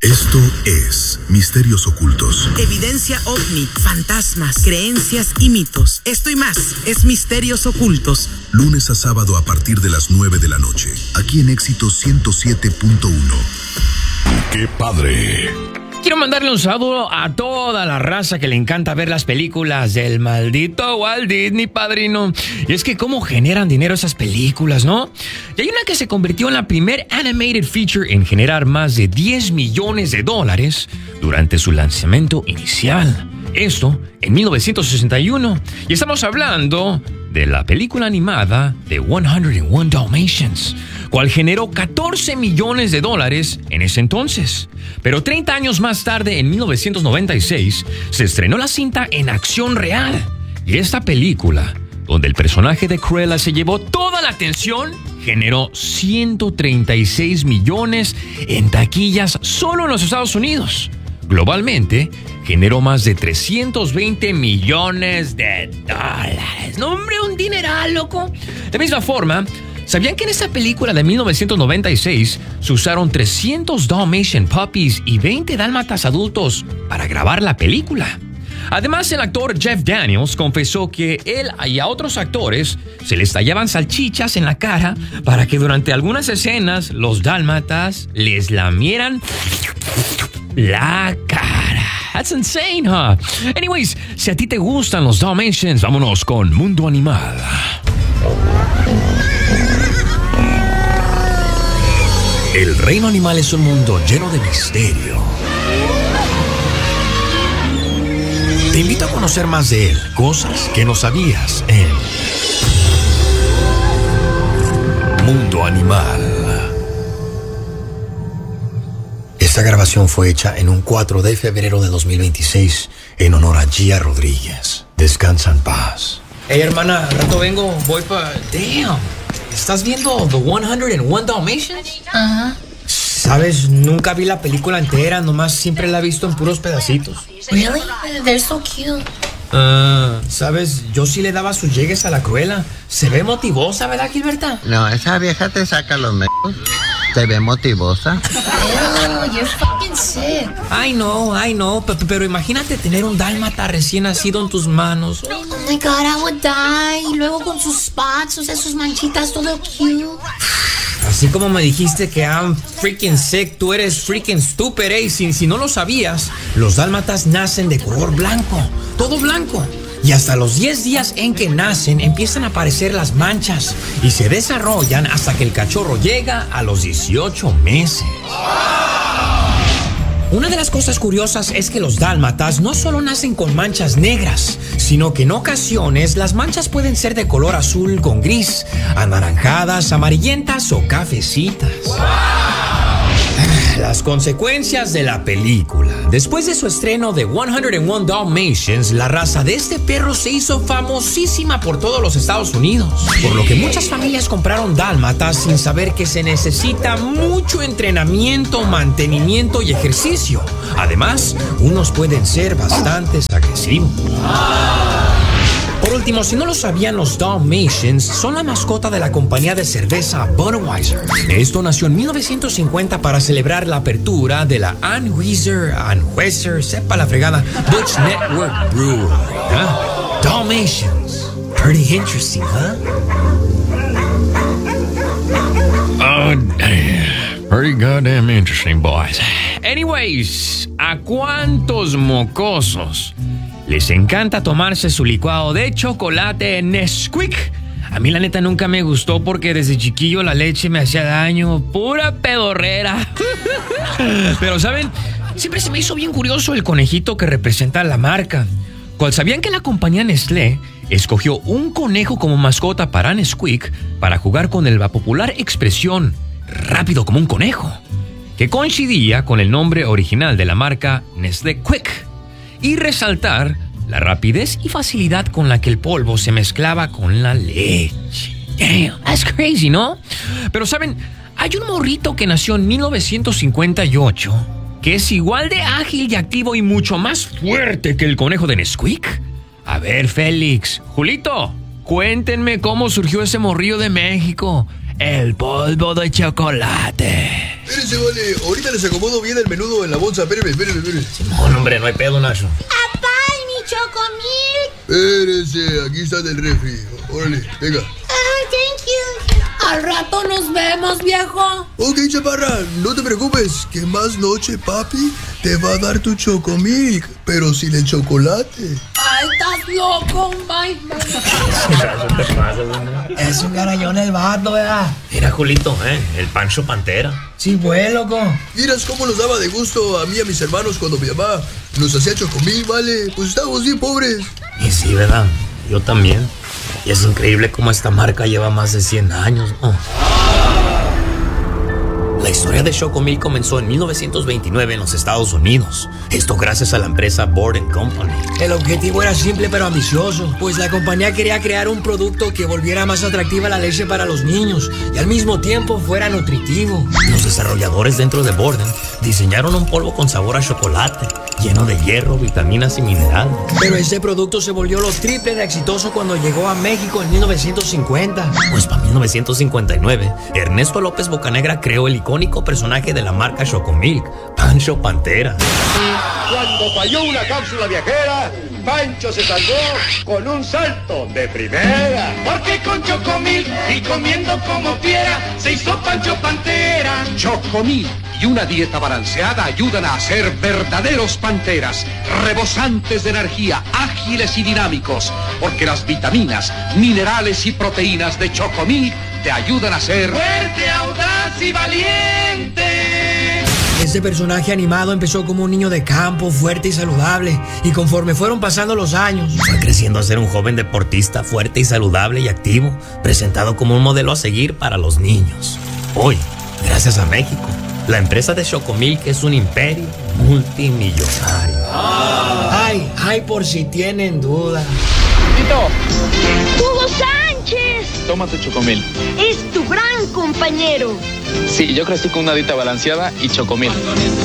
Esto es Misterios Ocultos. Evidencia OVNI, fantasmas, creencias y mitos. Esto y más es Misterios Ocultos. Lunes a sábado a partir de las 9 de la noche. Aquí en Éxito 107.1. ¡Qué padre! Quiero mandarle un saludo a toda la raza que le encanta ver las películas del maldito Walt Disney, padrino. Y es que cómo generan dinero esas películas, ¿no? Y hay una que se convirtió en la primer animated feature en generar más de $10 millones durante su lanzamiento inicial. Esto en 1961. Y estamos hablando de la película animada de 101 Dalmatians, cual generó $14 millones en ese entonces. Pero 30 años más tarde, en 1996, se estrenó la cinta en acción real. Y esta película, donde el personaje de Cruella se llevó toda la atención, generó 136 millones en taquillas solo en los Estados Unidos. Globalmente, generó más de $320 millones. No, hombre, un dineral, loco. De misma forma, ¿sabían que en esta película de 1996 se usaron 300 Dalmatian puppies y 20 dálmatas adultos para grabar la película? Además, el actor Jeff Daniels confesó que él y a otros actores se les tallaban salchichas en la cara para que durante algunas escenas los dálmatas les lamieran la cara. That's insane, huh? Anyways, si a ti te gustan los Dalmatians, vámonos con Mundo Animal. El reino animal es un mundo lleno de misterio. Te invito a conocer más de él, cosas que no sabías en Mundo Animal. Esta grabación fue hecha en un 4 de febrero de 2026 en honor a Gia Rodríguez. Descansa en paz. Hey, hermana, rato vengo, voy pa... Damn. ¿Estás viendo The 101 Dalmatians? Ajá. Sabes, nunca vi la película entera, nomás siempre la he visto en puros pedacitos. Really? They're so cute. Sabes, yo sí le daba sus llegues a la Cruella. Se ve motivosa, ¿verdad, Gilberta? No, esa vieja te saca los mecos. Se ve motivosa. Ew, you're fucking sick. Ay, no, pero imagínate tener un dálmata recién nacido en tus manos. Oh my God, I would die. Y luego con sus spots, o sea, sus manchitas, todo cute. Así como me dijiste que I'm freaking sick, tú eres freaking stupid, ¿eh? Si no lo sabías, los dálmatas nacen de color blanco, todo blanco. Y hasta los 10 días en que nacen empiezan a aparecer las manchas y se desarrollan hasta que el cachorro llega a los 18 meses. Una de las cosas curiosas es que los dálmatas no solo nacen con manchas negras, sino que en ocasiones las manchas pueden ser de color azul con gris, anaranjadas, amarillentas o cafecitas. Las consecuencias de la película. Después de su estreno de 101 Dalmatians, la raza de este perro se hizo famosísima por todos los Estados Unidos, por lo que muchas familias compraron dálmatas sin saber que se necesita mucho entrenamiento, mantenimiento y ejercicio. Además, unos pueden ser bastante agresivos. Por último, si no lo sabían, los Dalmatians son la mascota de la compañía de cerveza Budweiser. Esto nació en 1950 para celebrar la apertura de la Anheuser, sepa la fregada, Butch Network Brewery. Dalmatians. Pretty interesting, huh? Oh, damn. Pretty goddamn interesting, boys. Anyways, ¿a cuántos mocosos les encanta tomarse su licuado de chocolate Nesquik? A mí la neta nunca me gustó porque desde chiquillo la leche me hacía daño. Pura pedorrera. Pero ¿saben? Siempre se me hizo bien curioso el conejito que representa la marca. ¿Cuál sabían que la compañía Nestlé escogió un conejo como mascota para Nesquik para jugar con la popular expresión rápido como un conejo, que coincidía con el nombre original de la marca Nestlé Quick, y resaltar la rapidez y facilidad con la que el polvo se mezclaba con la leche. Damn, that's crazy, ¿no? Pero ¿saben? Hay un morrito que nació en 1958 que es igual de ágil y activo y mucho más fuerte que el conejo de Nesquik. A ver, Félix, Julito, cuéntenme cómo surgió ese morrillo de México. el polvo de chocolate. Espérense, vale. Ahorita les acomodo bien el menudo en la bolsa. Espérenme. Simón, hombre, no hay pedo, Nacho. ¡Papá, mi Chocomilk! Espérense, aquí está del refri. Órale, venga. Thank you. Al rato nos vemos, viejo. Ok, chaparra, no te preocupes, que más noche, papi, te va a dar tu Chocomilk, pero sin el chocolate. Ay, estás loco, bye. Es un garañón el vato, ¿verdad? Mira, Julito, el Pancho Pantera. Sí, pues, loco. Miras cómo nos daba de gusto a mí y a mis hermanos cuando mi mamá nos hacía Chocomilk, vale. Pues estábamos bien pobres. Y sí, ¿verdad? Yo también. Y es increíble cómo esta marca lleva más de 100 años, ¿no? La historia de Chocomilk comenzó en 1929 en los Estados Unidos. Esto gracias a la empresa Board & Company. El objetivo era simple pero ambicioso, pues la compañía quería crear un producto que volviera más atractiva la leche para los niños y al mismo tiempo fuera nutritivo. Los desarrolladores dentro de Borden diseñaron un polvo con sabor a chocolate, lleno de hierro, vitaminas y minerales. Pero este producto se volvió lo triple de exitoso cuando llegó a México en 1950. Pues para 1959, Ernesto López Bocanegra creó el icónico personaje de la marca Chocomilk, Pancho Pantera. Cuando falló una cápsula viajera, Pancho se salvó con un salto de primera. Porque con Chocomilk y comiendo como fiera, se hizo Pancho Pantera. Chocomilk y una dieta balanceada ayudan a ser verdaderos panteras, rebosantes de energía, ágiles y dinámicos, porque las vitaminas, minerales y proteínas de Chocomilk te ayudan a ser fuerte, audaz y valiente. Este personaje animado empezó como un niño de campo, fuerte y saludable, y conforme fueron pasando los años, fue creciendo a ser un joven deportista fuerte y saludable y activo, presentado como un modelo a seguir para los niños. Hoy, gracias a México, la empresa de Chocomilk es un imperio multimillonario. Ay, por si tienen duda. ¡Hugo Sánchez! Toma tu Chocomilk. Es tu gran compañero. Sí, yo crecí con una dieta balanceada y Chocomilk.